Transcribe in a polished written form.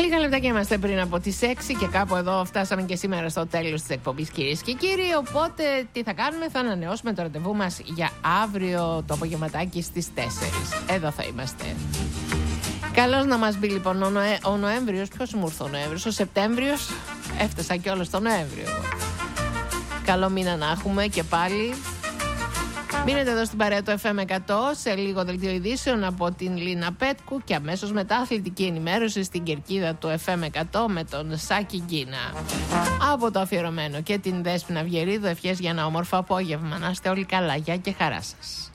Λίγα λεπτάκια είμαστε πριν από τις 6 και κάπου εδώ φτάσαμε και σήμερα στο τέλος της εκπομπής, κυρίες και κύριοι. Οπότε τι θα κάνουμε, θα ανανεώσουμε το ραντεβού μας για αύριο το απογευματάκι στις 4. Εδώ θα είμαστε. Καλώς να μας μπει λοιπόν ο Νοέμβριος. Ποιος μου ήρθε ο Νοέμβριος? Ο Σεπτέμβριος. Έφτασα και όλο στο Νοέμβριο. Καλό μήνα να έχουμε και πάλι. Μείνετε εδώ στην παρέα του FM 100, σε λίγο δελτίο ειδήσεων από την Λίνα Πέτκου και αμέσως μετά αθλητική ενημέρωση στην κερκίδα του FM 100 με τον Σάκη Γκίνα. Από το αφιερωμένο και την Δέσποινα Βιερίδου, ευχές για ένα όμορφο απόγευμα. Να είστε όλοι καλά, γεια και χαρά σας.